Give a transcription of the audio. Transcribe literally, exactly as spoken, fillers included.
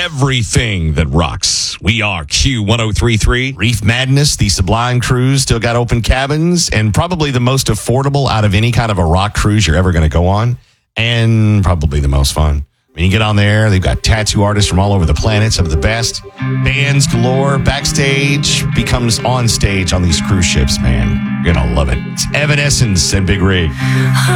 everything that rocks. We are Q ten thirty-three. Reef Madness, the Sublime Cruise, still got open cabins, and probably the most affordable out of any kind of a rock cruise you're ever going to go on, and probably the most fun. When you get on there, they've got tattoo artists from all over the planet, some of the best. Bands galore. Backstage becomes on stage on these cruise ships, man. You're going to love it. It's Evanescence and Big Rig.